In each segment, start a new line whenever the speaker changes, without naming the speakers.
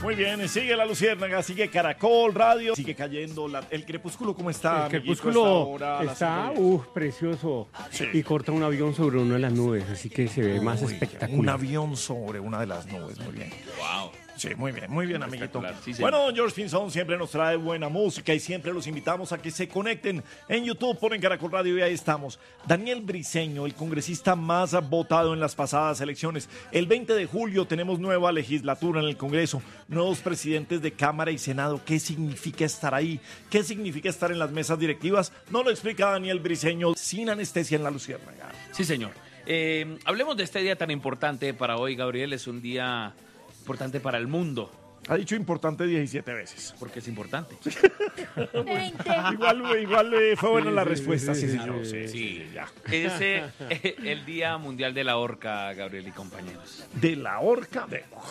Muy bien, sigue la Luciérnaga, sigue Caracol Radio, sigue cayendo el crepúsculo. ¿Cómo está?
El crepúsculo está precioso.
Sí.
Y corta un avión sobre una de las nubes, así que se ve más espectacular.
Un avión sobre una de las nubes, muy bien.
Wow.
Sí, muy bien, amiguito.
Sí,
bueno, don George Pinzón siempre nos trae buena música y siempre los invitamos a que se conecten en YouTube, ponen Caracol Radio y ahí estamos. Daniel Briceño, el congresista más votado en las pasadas elecciones. El 20 de julio tenemos nueva legislatura en el Congreso, nuevos presidentes de Cámara y Senado. ¿Qué significa estar ahí? ¿Qué significa estar en las mesas directivas? No lo explica Daniel Briceño sin anestesia en la Luciérnaga.
Sí, señor. Hablemos de este día tan importante para hoy, Gabriel. Es un día importante para el mundo.
Ha dicho importante 17 veces.
Porque es importante.
20.
Igual fue buena la respuesta, sí, señor. Sí, ya.
Es el Día Mundial de la Orca, Gabriel y compañeros.
De la orca.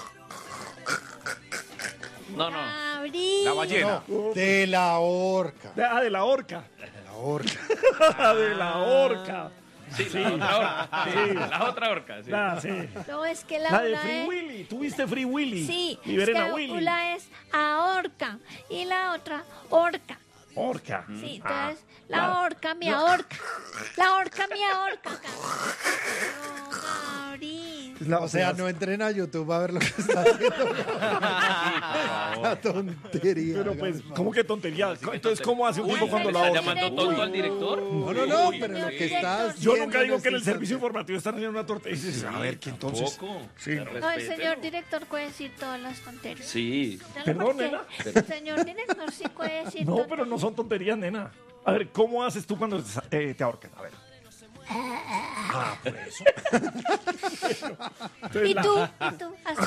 No.
Gabriel.
La ballena.
De la orca.
De la orca.
De la orca.
De la orca.
Sí, la otra orca. Sí, la otra orca. Sí.
Sí.
No, es que
La de
una
Free
es...
Willy. ¿Tuviste Free Willy?
Sí, es
Liberen a
que
Willy.
una es ahorca y la otra orca.
Orca.
Sí, entonces la orca me ahorca. La orca me ahorca. No, Gabriel.
O sea, no entren a YouTube a ver lo que está haciendo. La tontería.
Pero pues, ¿cómo que tontería? Entonces, ¿cómo hace un tipo cuando la
¿Está
orca?
llamando tonto al director?
No,
Uy,
pero lo
sí.
que está haciendo.
Yo nunca digo que en el
este
servicio
instante.
informativo están haciendo una torta. Y dices, a ver, ¿qué entonces?
Tampoco.
Sí.
No, el señor director puede decir todas las tonterías.
Sí.
Perdón, nena.
El señor director sí puede decir
No,
tonterías.
pero no son tonterías, nena. A ver, ¿cómo haces tú cuando te ahorcan? A ver. Ah, por eso. Entonces,
¿Y tú? Así.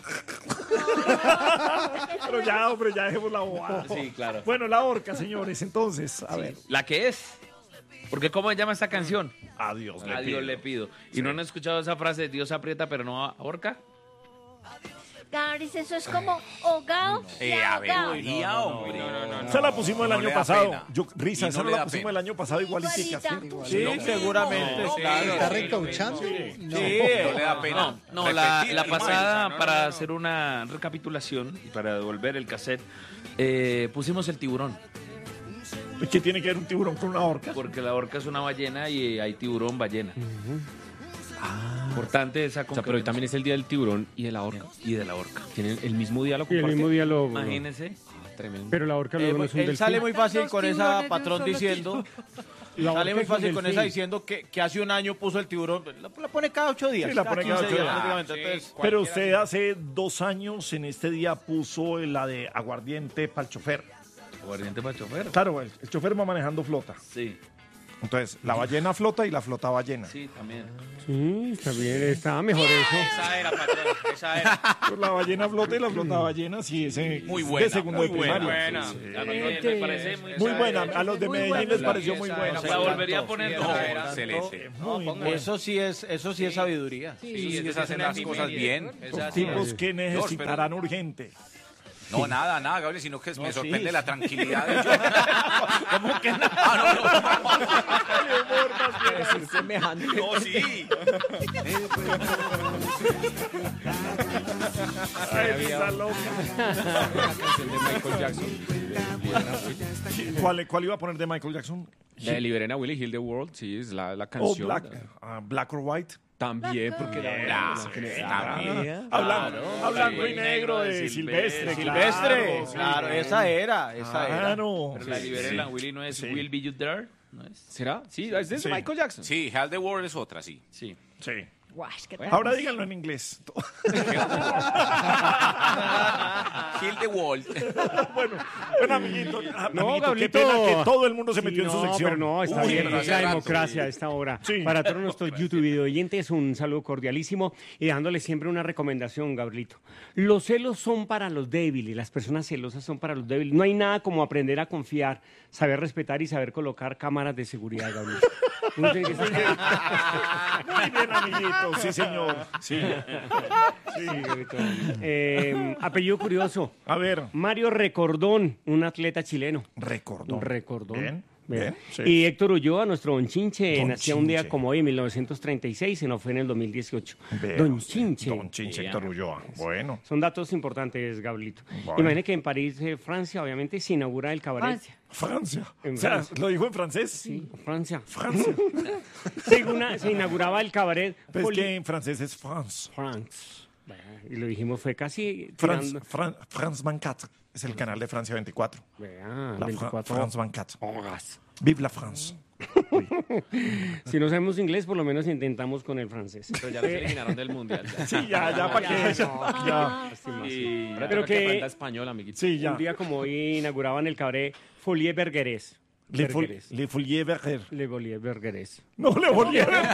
Pero ya, hombre, ya dejemos la bobada.
Sí, claro.
Bueno, la orca, señores, entonces, a ver.
La que es. Porque ¿cómo se llama esta canción?
Adiós,
A Dios le pido. ¿Y no han escuchado esa frase de Dios aprieta pero no ahorca?
Gabriel, eso es como hogao y ahogao.
hombre.
Esa la pusimos el
no
año
le da
pasado.
pena.
Esa
Y no
no
le
la
da
pusimos
pena.
el año pasado igualitica,
Igualita.
¿cierto?
Sí, seguramente. Claro.
¿Está recauchando?
Sí.
No.
No le da pena.
No, la
Repetir el
pasada,
mal.
para hacer una recapitulación y para devolver el cassette, pusimos el tiburón.
¿Qué tiene que ver un tiburón con una orca?
Porque la orca es una ballena y hay tiburón ballena. Importante esa
O sea, pero hoy también es el día del tiburón y de la orca.
y de la orca.
Tienen el mismo día, lo
Y el
comparten.
mismo diálogo.
Imagínense.
Tremendo.
Pero la orca luego no es un
Él
delfín.
sale muy fácil con esa
tiburones de un
patrón
solo
diciendo.
La orca
Sale muy
es un
fácil con esa
delfín.
diciendo que hace un año puso el tiburón. La pone cada 8 días.
Sí, la pone cada 8 días.
prácticamente. Entonces,
Pero usted hace 2 años en este día puso la de aguardiente para el chofer.
Aguardiente para chofer.
Claro, el chofer va manejando flota.
Sí,
Entonces, la ballena flota y la flota ballena.
sí, también.
Sí, está bien, está mejor eso.
esa era, patrón. Esa era.
Pues la ballena flota y la flota ballena, sí, ese
Muy
de
buena,
segundo
muy
de primaria.
buena.
Sí, sí.
A mí me parece
Muy buena, a los de
Muy
Medellín
buena.
les pareció muy
Esa
buena.
era,
La volvería a poner.
No,
Excelente.
Muy buena.
Eso sí es sabiduría.
Sí, es que hacen las cosas bien.
Los tipos que necesitarán urgente.
No, nada, Gabriel, sino que me sorprende
sí.
la tranquilidad de yo. ¿Cómo que nada?
Semejante.
No, sí.
Ay, esa loca.
Una canción de Michael Jackson.
¿Cuál iba a poner de Michael Jackson?
De Liberen a Willie Heal the World, sí, es la
Oh,
canción.
Black or White.
También, porque
Hablando y negro de Silvestre.
Silvestre,
sí.
claro, esa era.
Claro.
Pero la Liberen a Willy no es
Sí.
Will Be You There. ¿No es?
¿Será? Sí, es de
Sí.
Michael Jackson.
Sí, Hell the World es otra, sí.
Sí.
Sí.
Guay, ¿qué tal?
Ahora díganlo en inglés.
Heal the World.
bueno, amiguito.
No,
Amiguito,
Gablito.
qué pena que todo el mundo se metió en su
No,
sección.
pero no, está
Uy,
bien.
pero
Es
hace
la
rato,
democracia a esta hora.
Sí.
Para todos nuestros YouTube video oyentes, un saludo cordialísimo y dándole siempre una recomendación, Gabrielito. Los celos son para los débiles, las personas celosas son para los débiles. No hay nada como aprender a confiar, saber respetar y saber colocar cámaras de seguridad, Gabrielito. Uno tiene que ser-
Muy bien, amiguito. Sí, señor. Sí.
Sí, Gabrielito. Apellido curioso.
A ver,
Mario Recordón, un atleta chileno.
Recordón.
Recordón.
Bien. Bien, sí.
Y Héctor Ulloa, nuestro Don Chinche,
Don
nacía un día
Chinche.
como hoy, en 1936, y no fue en el 2018.
Vea
Don
usted,
Chinche.
Don Chinche Héctor Ulloa. Bueno.
Son datos importantes, Gabrielito.
Vale.
Imagine que en París, Francia, obviamente, se inaugura el cabaret.
Francia.
En
O sea,
Francia.
¿lo dijo en francés?
Sí, Francia.
Francia.
Se inauguraba el cabaret
Pero es
Poli-
que en francés es France.
France. Y lo dijimos, fue casi
France,
tirando.
France 24. Es el canal de Francia 24.
Vea,
La
24
France 24.
horas.
Vive la France.
Si no sabemos inglés, por lo menos intentamos con el francés.
Pero ya los eliminaron del mundial. Ya.
Sí, ya, para que... Ya.
Y
Pero que-
aprenda español, amiguito.
Sí, ya.
Un día como hoy inauguraban el cabaret Folie Bergerés.
Le
Bergerés.
Folie Berger.
Le Folie Bergerés.
No, Le Folie Berger.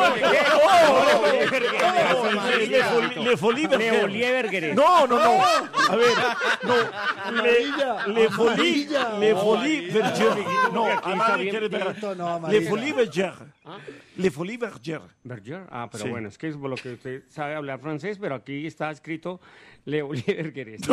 Le Folie
Le
Berger.
Folie Bergerés.
No. A ver, no. Le Folie Berger. No,
aquí está
Amari,
bien.
¿quieres ver?
Listo, no,
Le
amarilla.
Folie Berger. Le Folie Berger.
Berger. Ah, pero
Sí.
bueno, es que es por lo que usted sabe hablar francés, pero aquí está escrito Le Folie Bergerés.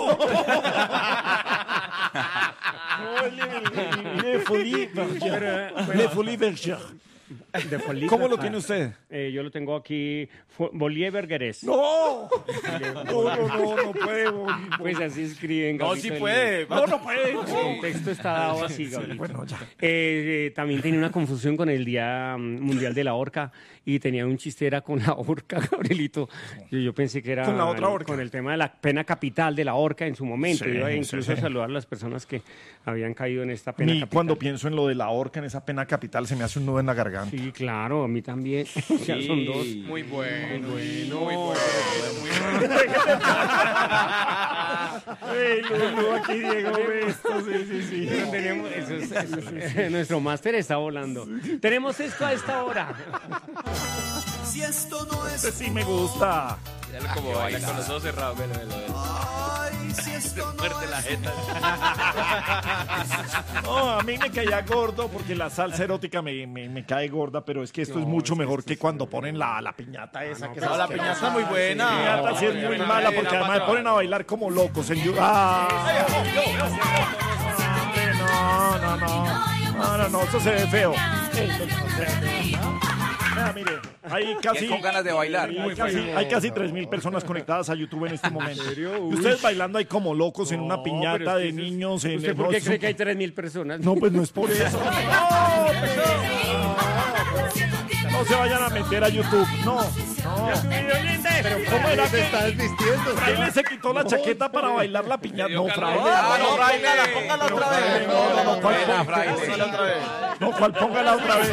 Le Folie Berger. Le Folie Berger.
De Folie
¿Cómo lo
Berger.
tiene usted?
Yo lo tengo aquí, Folie Bergerés.
No puede.
Pues así escriben.
No,
Gabrielito,
sí
el-
puede.
No puede.
El contexto está dado así, Gabrielito.
Bueno, ya.
También tenía una confusión con el Día Mundial de la Orca y tenía un chiste era con la orca, Gabrielito. Yo pensé que era
Con la otra orca.
con el tema de la pena capital de la orca en su momento.
Sí,
Iba
sí,
incluso
sí.
a saludar a las personas que habían caído en esta pena
Ni
capital.
cuando pienso en lo de la horca, en esa pena capital, se me hace un nudo en la garganta.
Sí, claro, a mí también. Ya son dos.
Muy bueno.
Aquí Diego esto, sí.
Pero tenemos, nuestro máster está volando. Tenemos esto a esta hora.
Este sí me gusta.
Míralo como baila con los ojos cerrados. Velo. Se muerde la jeta.
No, a mí me caía gordo porque la salsa erótica me cae gorda, pero es que esto es mucho mejor que cuando ponen la piñata esa. Que
No, la piñata es muy buena.
La piñata sí es muy mala porque además me ponen a bailar como locos en YouTube. No, eso se ve feo. Vea, mire, hay casi,
Con ganas de bailar.
hay casi 3.000 personas conectadas a YouTube en este momento. Y ustedes bailando ahí como locos en una piñata de niños.
¿Usted por qué cree que hay 3.000 personas?
No, pues no es por eso. No se vayan a meter a YouTube. No. Pero ¿cómo era
Se
que
está desvistiendo.
Fraile se quitó la chaqueta para bailar la piñata? No, Fraile.
Póngala otra vez.
Buena, Fraile.
Póngala otra vez.
No, ¿cuál? Póngala otra vez.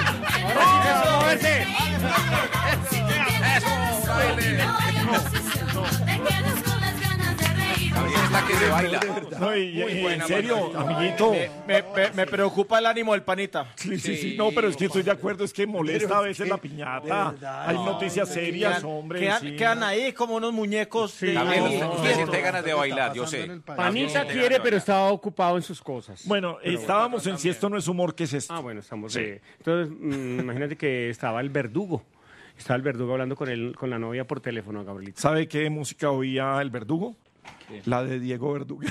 Gabriel es la que se baila.
No, y en serio, amiguito.
Me preocupa el ánimo del panita.
Sí. No, pero es que estoy de acuerdo, es que molesta a veces la piñata. Hay noticias serias, hombre. sí.
Quedan ahí como unos muñecos.
Gabriel,
ahí.
usted siente ganas de bailar, yo sé.
Panita quiere, pero estaba ocupado en sus cosas.
Bueno, estábamos en Si esto no es humor, ¿qué es esto?
Ah, bueno, estamos.
Sí.
Entonces, imagínate que estaba el verdugo. Estaba el verdugo hablando con la novia por teléfono, Gabrielito.
¿Sabe qué música oía el verdugo? La de Diego Verdugo.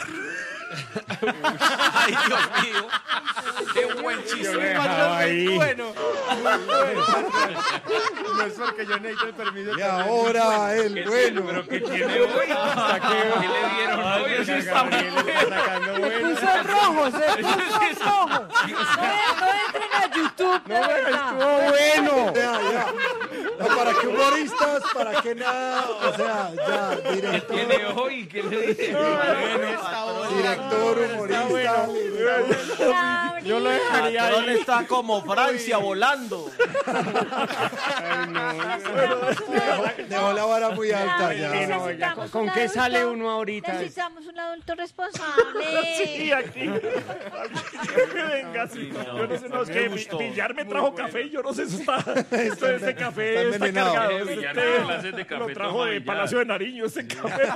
Ay, Dios mío. Qué buen chiste.
Bueno. No es porque yo necesito el permiso.
Y ahora el bueno.
Pero ¿qué tiene hoy? ¿Qué le dieron hoy? Eso está muy bueno.
Puso rojo, se puso rojo. No entren a YouTube, de verdad.
Bueno. Ya. No, ¿para qué humoristas? ¿Para qué nada? O sea, ya,
¿Qué
director,
tiene hoy? ¿Qué le dieron?
director, humorista.
Yo lo dejaría
¿Dónde
ahí.
está como Francia volando?
Dejó la vara muy alta
Sí,
ya.
no, ya, ¿con qué sale uno ahorita?
Necesitamos un adulto responsable.
Sí, aquí. Venga, sí. Yo no sé, no, es que Villar me trajo café y yo no sé, este café está
envenenado.
cargado.
Villar
Este
no clases de café,
lo trajo
toma
de
Villar.
Palacio de Nariño, este café.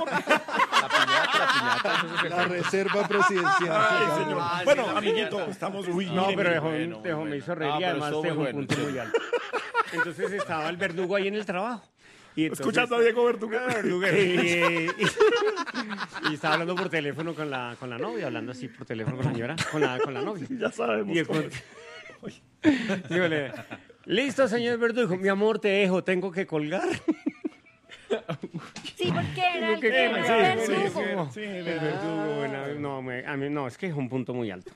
La reserva presidencial.
Ay, señor. Bueno, amiguito, estamos... Uy,
No,
mire,
pero
mire.
me hizo reír y
pero
además
estuvo
dejó
muy
un
bueno,
punto
sí.
muy alto. Entonces estaba el verdugo ahí en el trabajo. Y entonces,
Escuchando a Diego Verduguero.
y estaba hablando por teléfono con la novia, hablando así por teléfono con la señora, con la novia.
Ya sabemos.
Y de pronto, dígole, listo, señor Verdugo. Mi amor, te dejo, tengo que colgar.
Sí, porque era el
¿Qué
que
más?
era
Sí,
verdugo.
sí, el verdugo. Bueno, a mí no, es que es un punto muy alto.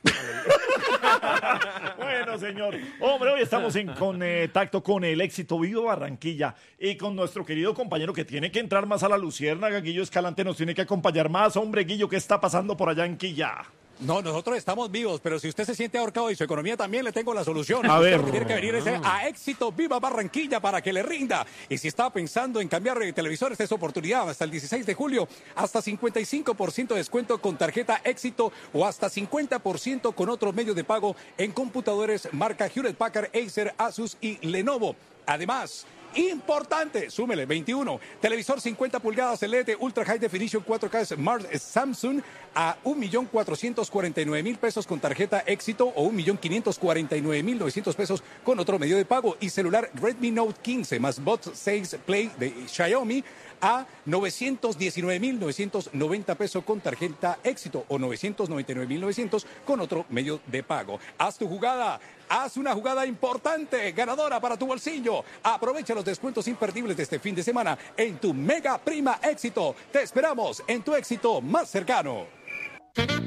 Bueno, señor. Hombre, hoy estamos en contacto con el éxito Vivo Barranquilla y con nuestro querido compañero que tiene que entrar más a la luciérnaga. Guillo Escalante nos tiene que acompañar más. Hombre, Guillo, ¿qué está pasando por allá en Quilla?
No, nosotros estamos vivos, pero si usted se siente ahorcado y su economía también, le tengo la solución.
A
Usted
ver.
lo que tiene que venir es a Éxito Viva Barranquilla para que le rinda. Y si está pensando en cambiar de televisores, es oportunidad. Hasta el 16 de julio, hasta 55% de descuento con tarjeta Éxito o hasta 50% con otros medios de pago en computadores marca Hewlett Packard, Acer, Asus y Lenovo. Además, importante, súmele 21, televisor 50 pulgadas LED Ultra High Definition 4K Smart Samsung a 1.449.000 pesos con tarjeta Éxito o 1.549.900 pesos con otro medio de pago y celular Redmi Note 15 más Buds 6 Play de Xiaomi a 919.990 pesos con tarjeta Éxito o 999.900 con otro medio de pago. Haz tu jugada. Haz una jugada importante, ganadora para tu bolsillo. Aprovecha los descuentos imperdibles de este fin de semana en tu Mega Prima Éxito. Te esperamos en tu Éxito más cercano.